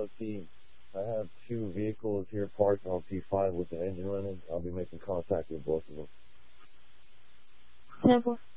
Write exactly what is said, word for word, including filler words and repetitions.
Uh, see, I have two vehicles here parked on P five with the engine running. I'll be making contact with both of them. ten four.